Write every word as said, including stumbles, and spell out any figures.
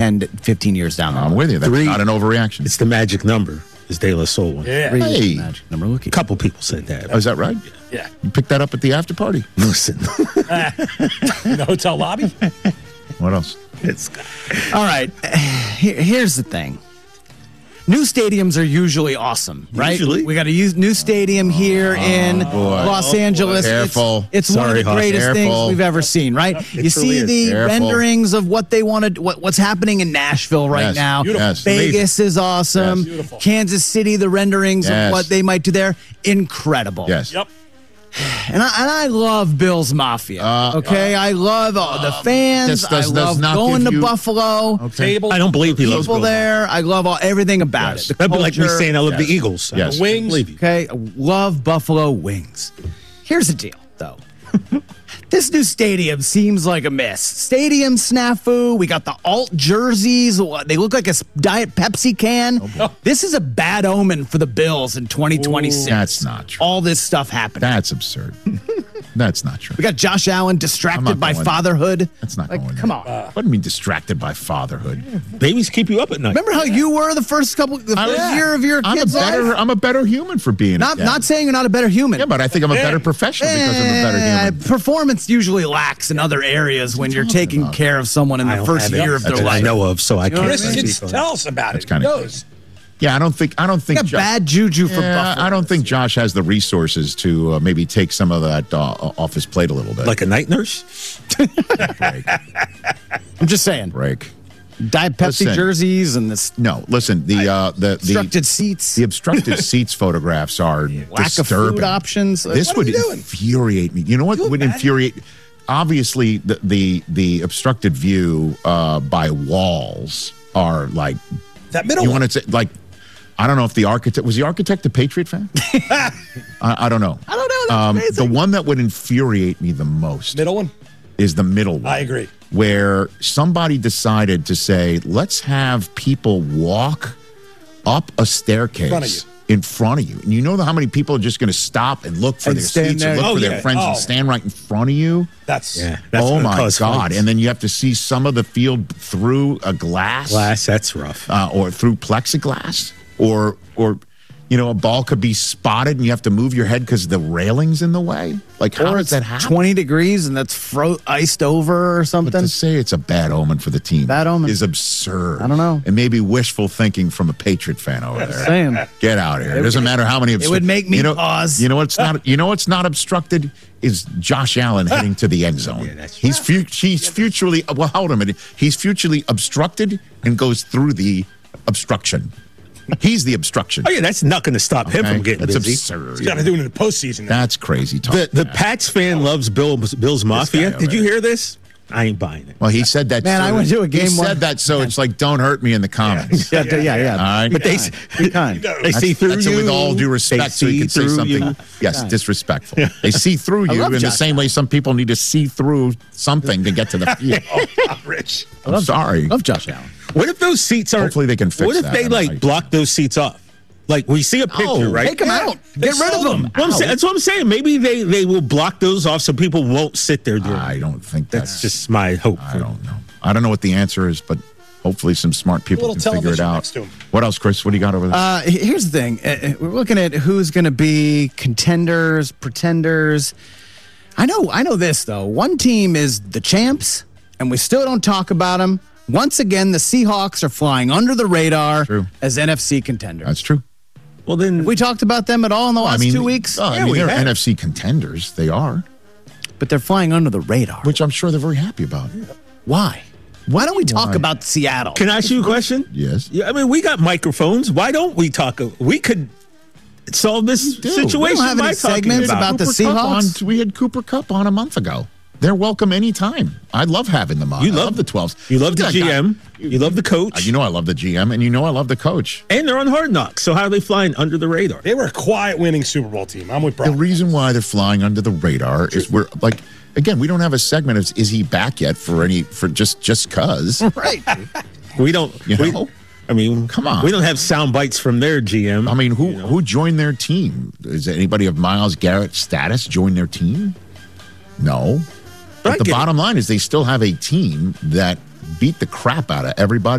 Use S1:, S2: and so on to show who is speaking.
S1: ten, fifteen years down the road.
S2: I'm with you. That's
S3: Three.
S2: not an overreaction.
S3: It's the magic number. Is De La Soul one?
S4: Yeah.
S1: Three is
S2: Hey.
S1: the magic number. Look
S3: A
S1: at
S3: couple people said that.
S2: Oh, is that right?
S4: Yeah.
S2: You picked that up at the after party.
S3: Listen,
S4: In the hotel lobby?
S2: What else?
S3: it's
S1: All right. Here, here's the thing. New stadiums are usually awesome, right?
S3: Usually.
S1: We got a use- new stadium here in
S2: boy.
S1: Los Angeles.
S2: Careful.
S1: It's, it's one of
S3: Sorry,
S1: the
S3: Hoss.
S1: greatest
S2: Careful.
S1: things we've ever seen, right? You
S3: really
S1: see
S3: is.
S1: the
S2: Careful.
S1: renderings of what they wanted, what, what's happening in Nashville right
S2: Yes.
S1: now.
S2: Beautiful. Yes.
S1: Vegas is awesome.
S2: Yes.
S4: Beautiful.
S1: Kansas City, the renderings
S2: Yes.
S1: of what they might do there, incredible.
S2: Yes.
S4: Yep.
S1: And I, and I love Bills Mafia.
S2: Uh,
S1: okay, I love all the fans.
S2: This does-
S1: I
S2: does
S1: love
S2: not
S1: going
S2: give
S1: to
S2: you-
S1: Buffalo.
S2: Okay.
S4: Table.
S3: I don't believe he loves
S1: People
S3: Bill
S1: there. I love all everything about
S2: Yes.
S1: it. The
S3: That'd be like me
S1: culture.
S3: saying I love
S2: Yes.
S3: the Eagles. I
S2: Yes.
S3: don't
S4: Wings.
S3: believe you.
S1: Okay, I love Buffalo wings. Here's the deal, though. This new stadium seems like a miss. Stadium snafu. We got the alt jerseys. What, They look like a s- Diet Pepsi can.
S2: Oh,
S1: This is a bad omen for the Bills in twenty twenty-six.
S2: That's not true.
S1: All this stuff happening.
S2: That's absurd. That's not true.
S1: We got Josh Allen
S2: I'm
S1: distracted
S2: not
S1: by
S2: going-
S1: fatherhood.
S2: That's not
S1: like,
S2: going
S1: come
S2: there.
S1: on.
S2: What do you mean distracted by fatherhood?
S3: Babies keep you up at night.
S1: Remember how you were the first couple, the
S2: I-
S1: first year of your
S2: I'm a
S1: kid's
S2: better.
S1: life?
S2: I'm a better human for being. a
S1: Not,
S2: dad.
S1: not saying you're not a better human.
S2: Yeah, but I think I'm a better professional because I'm a better
S1: Eh,
S2: human.
S1: Performance usually lacks in other areas when you're taking
S2: about?
S1: care of someone in
S3: I
S1: the
S3: don't
S1: first
S3: have
S1: year
S3: it
S1: of their
S3: that I
S1: life.
S3: know of, so I can't.
S4: Chris,
S3: speak
S4: kids,
S3: on it.
S4: tell us about
S2: That's
S4: it.
S2: kinda
S4: Who knows?
S2: Yeah, I don't think. I don't think.
S1: Got
S2: Jo-
S1: bad juju for
S2: Yeah,
S1: Buffalo.
S2: I don't think Josh has the resources to uh, maybe take some of that uh, off his plate a little bit.
S3: Like a night nurse?
S2: break,
S1: I'm just saying.
S2: break.
S1: Diet Pepsi
S2: Listen.
S1: jerseys and this
S2: No, listen. The uh, the
S1: obstructed
S2: the,
S1: seats,
S2: the obstructed seats photographs are
S1: lack
S2: disturbing.
S1: of food options.
S2: This
S4: What are
S2: would
S4: you doing?
S2: infuriate me. You know what would
S4: bad.
S2: infuriate? Obviously, the the, the obstructed view uh, by walls are like.
S4: That middle
S2: You
S4: one.
S2: want to say like. I don't know if the architect was the architect a Patriot fan. I, I don't know.
S1: I don't know. That's
S2: Um,
S1: amazing.
S2: the one that would infuriate me the most
S4: Middle one?
S2: is the middle one.
S4: I agree.
S2: Where somebody decided to say, let's have people walk up a staircase
S4: Front of you.
S2: in front of you. And you know how many people are just going to stop and look for
S1: And
S2: their
S1: stand
S2: seats
S1: there.
S2: and look
S4: Oh,
S2: for
S4: yeah.
S2: their friends
S4: Oh.
S2: and stand right in front of you?
S4: That's
S3: Yeah. That's
S2: oh
S3: gonna
S2: my
S3: cause
S2: God.
S3: fights.
S2: And then you have to see some of the field through a glass,
S3: Glass, that's rough.
S2: Uh, or through plexiglass or, or, you know, a ball could be spotted and you have to move your head because the railing's in the way. Like, how
S1: or
S2: does
S1: it's
S2: that happen?
S1: twenty degrees and that's fro- iced over or
S2: But
S1: something.
S2: to say it's a bad omen for the team
S1: Bad omen.
S2: is absurd.
S1: I don't know.
S2: And maybe wishful thinking from a Patriot fan over there.
S1: Saying.
S2: Get out of here. It doesn't matter how many.
S1: would make me
S2: you know,
S1: pause.
S2: You know what's not. You know what's not obstructed is Josh Allen heading to the end zone.
S3: Yeah, that's
S2: he's fu- he's futurely. Well, hold on a minute. He's futurely obstructed and goes through the obstruction. He's the obstruction.
S3: Oh, yeah, that's not going to stop him
S2: Okay?
S3: from getting
S2: That's
S3: busy.
S2: absurd.
S4: He's got to do it in the postseason. now.
S2: That's crazy talk.
S3: The, the Pats fan loves Bill, Bill's Mafia.
S2: guy
S3: Did you
S2: over
S3: hear this? I ain't buying it.
S2: well, he said that.
S1: Man,
S2: so-
S1: I went to a
S2: He
S1: game
S2: said
S1: one-
S2: that, so it's like, don't hurt me in the comments.
S1: yeah, yeah, yeah.
S2: All right.
S3: But they,
S1: Be kind.
S3: they see through
S2: that's
S3: you.
S2: with all due respect,
S3: They
S2: so you
S3: see
S2: can say
S3: through
S2: something.
S3: you.
S2: Yes, disrespectful. They see through you
S1: love
S2: in the
S1: Josh
S2: same way some people need to see through something to get to the field.
S4: Oh, Rich.
S2: I'm sorry.
S1: Love Josh Allen.
S3: What if those seats are?
S2: Hopefully they can fix
S3: What if
S2: that.
S3: they
S2: I don't
S3: like
S2: know.
S3: block those seats off? Like we see a picture,
S2: No,
S3: right?
S1: Take them out.
S4: They
S1: Get rid of
S4: sold
S1: them.
S4: them.
S3: Well, I'm saying- that's what I'm saying. Maybe they, they will block those off so people won't sit there during.
S2: I don't think
S3: that's
S2: that's.
S3: just my hope.
S2: I don't know. I don't know what the answer is, but hopefully some smart people
S4: little
S2: can figure it
S4: television
S2: out.
S4: next to 'em.
S2: What else, Chris? What do you got over there?
S1: Uh, he- here's the thing. Uh, uh, we're looking at who's going to be contenders, pretenders. I know. I know this though. One team is the champs, and we still don't talk about them. Once again, the Seahawks are flying under the radar
S2: True.
S1: as N F C contenders.
S2: that's true.
S3: Well, then
S1: we talked about them at all in the last
S2: I mean,
S1: two weeks,
S2: oh, I
S3: Yeah,
S2: mean,
S3: we
S2: they're
S3: have.
S2: N F C contenders. They are,
S1: but they're flying under the radar.
S2: which I'm sure they're very happy about.
S1: Why? Why don't we talk
S2: Why?
S1: about Seattle?
S3: can I ask you a question?
S2: Yes.
S3: Yeah, I mean, we got microphones. Why don't we talk? We could solve this
S2: do. We
S3: situation
S1: don't have
S3: by
S1: any
S3: talking
S1: segments about the
S2: Cooper Kupp
S1: Seahawks?
S2: on- we had Cooper Cup on a month ago. They're welcome anytime. I love having them on.
S3: You
S2: I
S3: love-
S2: love the twelves.
S3: You love
S2: Look
S3: the
S2: at that guy.
S3: G M. You love the coach.
S2: Uh, You know I love the G M, and you know I love the coach.
S3: and they're on Hard Knocks. So how are they flying under the radar?
S4: They were a quiet winning Super Bowl team. I'm with
S2: The
S4: Brock.
S2: reason why they're flying under the radar is we're like, again, we don't have a segment of is he back yet for any for just just cause.
S1: right.
S3: We don't.
S2: You
S3: we,
S2: know?
S3: I mean,
S2: Come on.
S3: We don't have sound bites from their G M.
S2: I mean, who who joined their team? Is anybody of Myles Garrett status join their team? No.
S3: But I
S2: But the
S3: get it.
S2: bottom line is they still have a team that beat the crap out of everybody